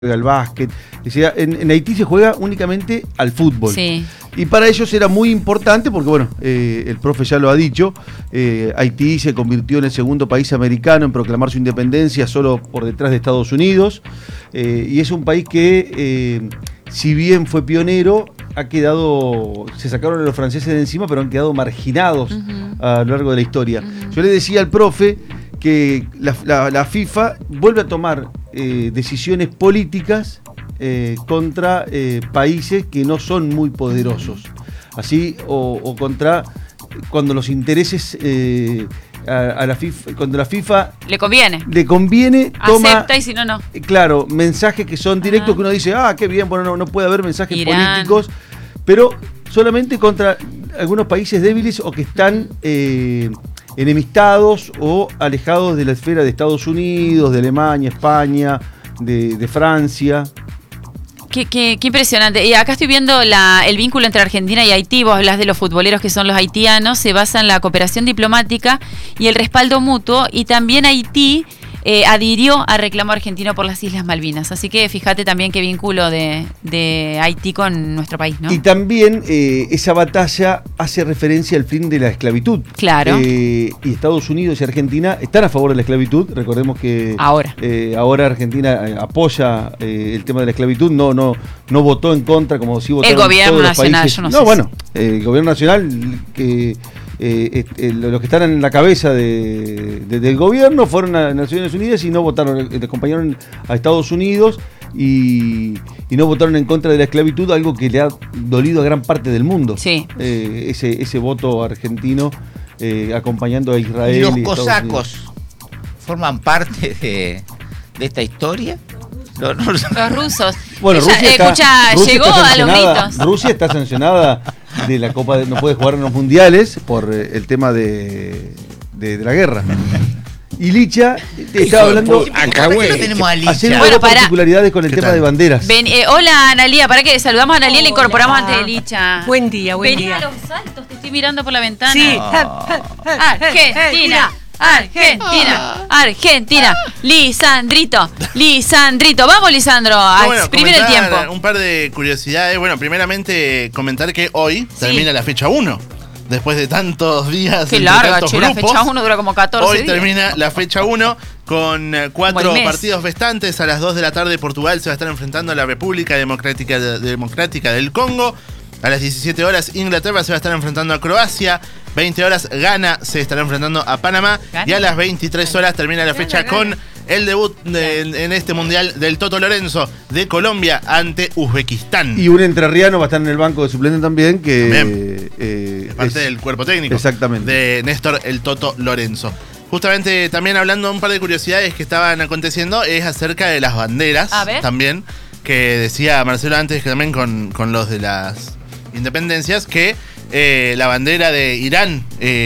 al básquet. Decía, en Haití se juega únicamente al fútbol. Sí. Y para ellos era muy importante porque, bueno, el profe ya lo ha dicho, Haití se convirtió en el segundo país americano en proclamar su independencia solo por detrás de Estados Unidos. Y es un país que, si bien fue pionero, ha quedado, se sacaron a los franceses de encima, pero han quedado marginados a lo largo de la historia. Yo le decía al profe que la FIFA vuelve a tomar decisiones políticas contra países que no son muy poderosos, así o contra cuando los intereses a la FIFA, cuando la FIFA le conviene toma, acepta, y si no, no. Claro, mensajes que son directos, que uno dice, qué bien, bueno, no puede haber mensajes Irán, políticos, pero solamente contra algunos países débiles o que están enemistados o alejados de la esfera de Estados Unidos, de Alemania, España, de Francia. Qué impresionante. Y acá estoy viendo el vínculo entre Argentina y Haití. Vos hablas de los futboleros que son los haitianos. Se basa en la cooperación diplomática y el respaldo mutuo. Y también Haití adhirió al reclamo argentino por las Islas Malvinas. Así que fíjate también qué vínculo de Haití con nuestro país, ¿no? Y también esa batalla hace referencia al fin de la esclavitud. Claro. Y Estados Unidos y Argentina están a favor de la esclavitud. Recordemos que ahora Argentina apoya el tema de la esclavitud. No votó en contra, como sí votaron el gobierno todos los nacional. Países. Yo no sé bueno, el gobierno nacional que los que están en la cabeza del gobierno fueron a Naciones Unidas y no votaron, le acompañaron a Estados Unidos y no votaron en contra de la esclavitud, algo que le ha dolido a gran parte del mundo. Sí. Ese voto argentino acompañando a Israel. ¿Y los cosacos forman parte de esta historia? Los rusos. Bueno, Rusia llegó a los gritos. Rusia está sancionada de la Copa no puede jugar en los mundiales por el tema de la guerra. Y Licha estaba hablando. Acá, güey. Tenemos a Licha. Haciendo particularidades con el tema de banderas. Hola, Analía, para que saludamos a Analía y le incorporamos antes de Licha. Buen día. Vení a los saltos, te estoy mirando por la ventana. Sí. Argentina, Lisandrito, vamos Lisandro, a exprimir el tiempo. Un par de curiosidades, bueno, primeramente comentar que hoy termina la fecha 1, después de tantos días. Qué larga, la fecha 1 dura como 14 hoy días. Termina la fecha 1 con 4 partidos restantes. A las 2 de la tarde Portugal se va a estar enfrentando a la República Democrática del Congo. A las 17 horas Inglaterra se va a estar enfrentando a Croacia. 20 horas Ghana se estará enfrentando a Panamá. Y a las 23 horas termina la fecha con el debut en este mundial del Toto Lorenzo de Colombia ante Uzbekistán. Y un entrerriano va a estar en el banco de suplente también, que es parte del cuerpo técnico. Exactamente. De Néstor el Toto Lorenzo. Justamente también hablando de un par de curiosidades que estaban aconteciendo, es acerca de las banderas también, que decía Marcelo antes, que también con los de las independencias, que la bandera de Irán,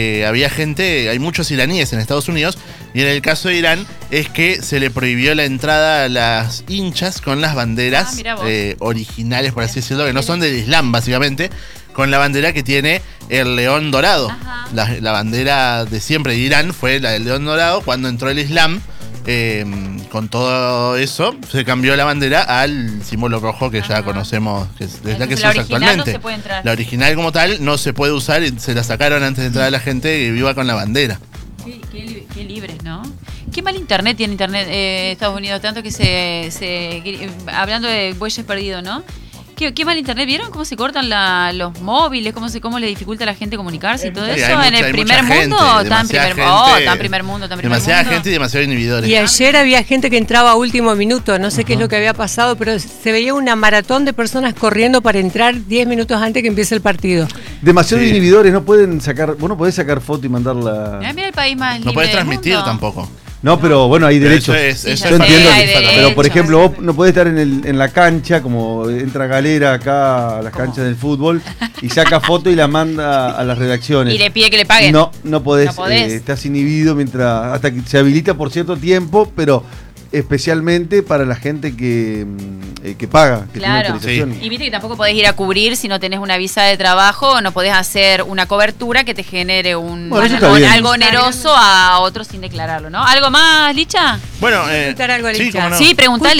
hay muchos iraníes en Estados Unidos, y en el caso de Irán es que se le prohibió la entrada a las hinchas con las banderas originales, por así decirlo, que no son del Islam básicamente, con la bandera que tiene el león dorado. La bandera de siempre de Irán fue la del león dorado. Cuando entró el Islam, con todo eso, se cambió la bandera al símbolo rojo que ya conocemos, que es la que se usa actualmente. No se puede entrar. La original como tal no se puede usar y se la sacaron antes de entrar a la gente que viva con la bandera. Qué libres, ¿no? Qué mal internet tiene Estados Unidos, tanto que hablando de bueyes perdidos, ¿no? Qué mal internet. ¿Vieron cómo se cortan los móviles? ¿Cómo le dificulta a la gente comunicarse y todo eso? ¿En el primer mundo? Tan primer mundo. Demasiada gente y demasiado inhibidores. Y ayer había gente que entraba a último minuto. No sé qué es lo que había pasado, pero se veía una maratón de personas corriendo para entrar 10 minutos antes que empiece el partido. Demasiado inhibidores. No pueden sacar. Vos no podés sacar foto y mandarla. Mira el país más libre. No podés transmitir tampoco. No, pero bueno, hay derechos. Yo entiendo. Pero por ejemplo, vos no podés estar en la cancha, como entra Galera acá a las canchas del fútbol y saca foto y la manda a las redacciones. Y le pide que le paguen. No podés. Estás inhibido hasta que se habilita por cierto tiempo, pero especialmente para la gente que paga, que tiene autorización. Y viste que tampoco podés ir a cubrir si no tenés una visa de trabajo, no podés hacer una cobertura que te genere algo oneroso a otros sin declararlo, ¿no? ¿Algo más, Licha? Bueno, algo, Licha. Sí, preguntale.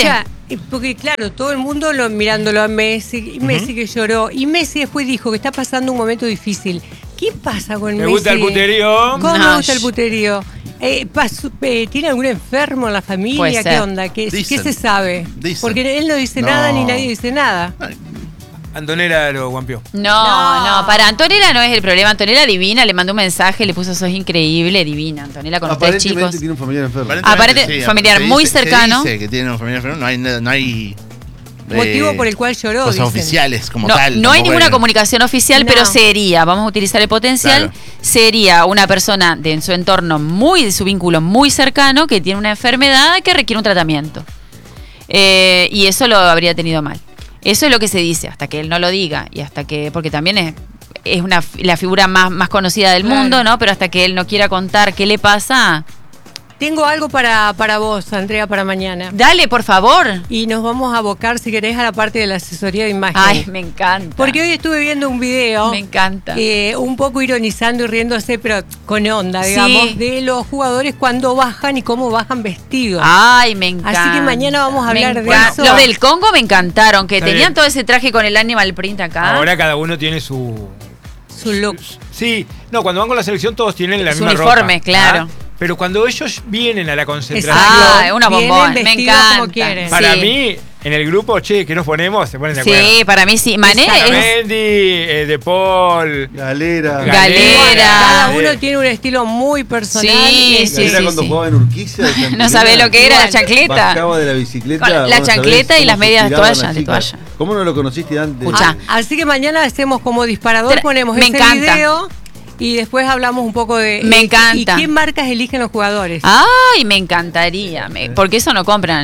Porque claro, todo el mundo mirándolo a Messi, y Messi que lloró, y Messi después dijo que está pasando un momento difícil. ¿Qué pasa con Messi? Me gusta el puterío. ¿Cómo me gusta el puterío? ¿Tiene algún enfermo en la familia? ¿Qué onda? ¿Qué se sabe? Porque él no dice nada ni nadie dice nada. Antonella lo guampió. No, para Antonella no es el problema. Antonella divina, le mandó un mensaje, le puso sos increíble, divina. Antonella con ustedes chicos. Tiene un familiar enfermo. Aparentemente, familiar muy cercano. Se dice que tiene un familiar enfermo, no hay motivo por el cual lloró. Cosas oficiales como no, tal. No hay ninguna comunicación oficial, pero sería, vamos a utilizar el potencial, sería una persona en su entorno de su vínculo muy cercano que tiene una enfermedad que requiere un tratamiento. Y eso lo habría tenido mal. Eso es lo que se dice, hasta que él no lo diga y hasta que, porque también es la figura más conocida del mundo, ¿no? Pero hasta que él no quiera contar qué le pasa. Tengo algo para vos, Andrea, para mañana. Dale, por favor. Y nos vamos a abocar, si querés, a la parte de la asesoría de imagen. Ay, me encanta. Porque hoy estuve viendo un video. Me encanta. Un poco ironizando y riéndose, pero con onda, digamos, de los jugadores cuando bajan y cómo bajan vestidos. Ay, me encanta. Así que mañana vamos a hablar de eso. Los del Congo me encantaron, que tenían todo ese traje con el animal print acá. Ahora cada uno tiene su look. Sí, no, cuando van con la selección todos tienen la misma uniforme, ropa, claro. Pero cuando ellos vienen a la concentración, una bombón, me encanta. Como quieren. Para mí, en el grupo, ¿qué nos ponemos? Se ponen de acuerdo. Sí, para mí sí. Mané Mendy, De Paul, Galera. Cada uno tiene un estilo muy personal. Sí. Cuando jugaba en Urquiza. No sabés lo que era la chancleta. Bajaba de la bicicleta. La chancleta y las medias de toalla. ¿Cómo no lo conociste antes? Así que mañana hacemos como disparador, ponemos ese video. Y después hablamos un poco de... Me encanta. ¿Y qué marcas eligen los jugadores? Ay, me encantaría. Porque eso no compran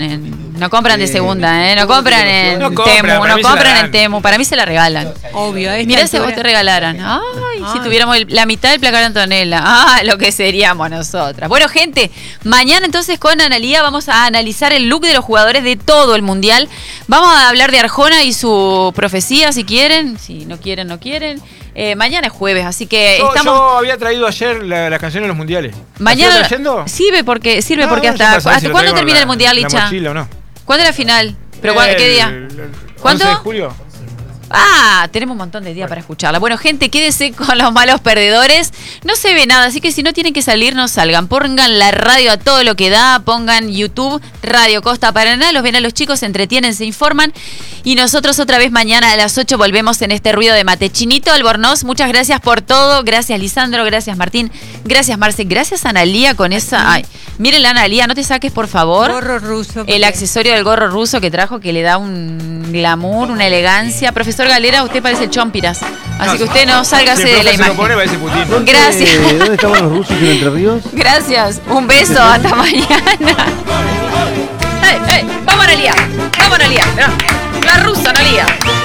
de segunda, No compran en Temu. No compran en Temu. Para mí se la regalan. Obvio. Mirá si vos te regalaran. Ay, si tuviéramos la mitad del placar de Antonella. Lo que seríamos nosotras. Bueno, gente, mañana entonces con Analía vamos a analizar el look de los jugadores de todo el Mundial. Vamos a hablar de Arjona y su profecía, si quieren. Si no quieren, no quieren. Mañana es jueves, así que yo había traído ayer las canciones de los mundiales. Mañana ¿Estás leyendo? sirve porque ¿hasta cuándo termina el mundial, Licha? ¿La mochila o no? ¿Cuándo es la final? ¿Pero qué día? ¿Cuándo? 11 de julio. Tenemos un montón de días para escucharla. Bueno, gente, quédese con los malos perdedores. No se ve nada, así que si no tienen que salir, no salgan. Pongan la radio a todo lo que da. Pongan YouTube, Radio Costa Paraná. Los ven a los chicos, se entretienen, se informan. Y nosotros otra vez mañana a las 8 volvemos en este ruido de mate. Chinito Albornoz, muchas gracias por todo. Gracias, Lisandro. Gracias, Martín. Gracias, Marce. Gracias, Analía, con esa... Ay, miren la Analía, no te saques, por favor. Gorro ruso. El accesorio del gorro ruso que trajo, que le da un glamour, una elegancia. Profesor Galera, usted parece el Chompiras. Así que usted no sálgase de la imagen. Gracias. ¿Dónde estaban los rusos en Entre Ríos? Gracias. Un beso. Hasta mañana.